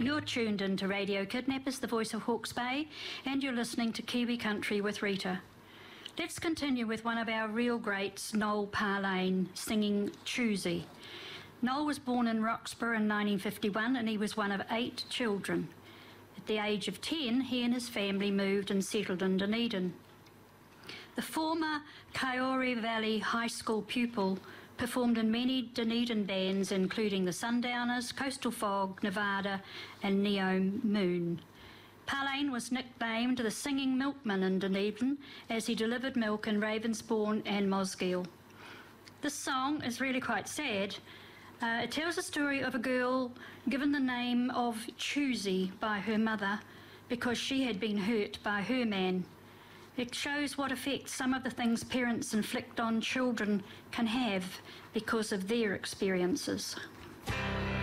You're tuned into Radio Kidnappers, the voice of Hawke's Bay, and you're listening to Kiwi Country with Rita. Let's continue with one of our real greats, Noel Parlane, singing Choosy. Noel was born in Roxburgh in 1951 and he was one of 8 children. At the age of 10, he and his family moved and settled in Dunedin. The former Kaori Valley High School pupil performed in many Dunedin bands including the Sundowners, Coastal Fog, Nevada and Neo Moon. Parlane was nicknamed the Singing Milkman in Dunedin as he delivered milk in Ravensbourne and Mosgiel. This song is really quite sad. It tells the story of a girl given the name of Choosy by her mother because she had been hurt by her man. It shows what effect some of the things parents inflict on children can have because of their experiences.